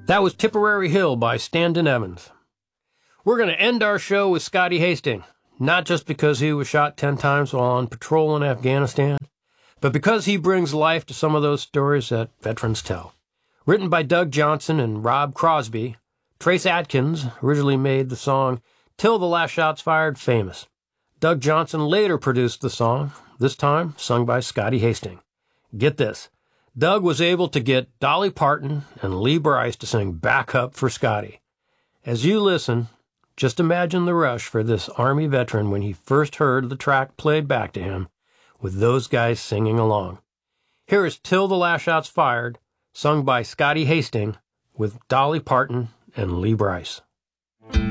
That was Tipperary Hill by Stanton Evans. We're going to end our show with Scotty Hastings, not just because he was shot 10 times while on patrol in Afghanistan, but because he brings life to some of those stories that veterans tell. Written by Doug Johnson and Rob Crosby, Trace Adkins originally made the song Till the Last Shot's Fired famous. Doug Johnson later produced the song, this time sung by Scotty Hastings. Get this, Doug was able to get Dolly Parton and Lee Brice to sing backup for Scotty. As you listen, just imagine the rush for this Army veteran when he first heard the track played back to him, with those guys singing along. Here is Till the Last Shot's Fired, sung by Scotty Hastings, with Dolly Parton and Lee Brice.